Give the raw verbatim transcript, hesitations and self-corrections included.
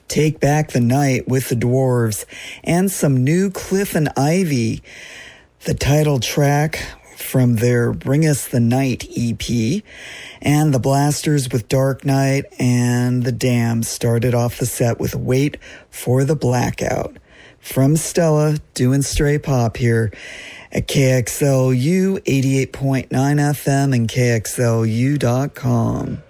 Take Back the Night with the Dwarves, and some new Cliff and Ivy, the title track from their Bring Us the Night E P, and the Blasters with Dark Night, and the Dams started off the set with Wait for the Blackout. From Stella, doing Stray Pop here at K X L U eighty-eight point nine F M and K X L U dot com.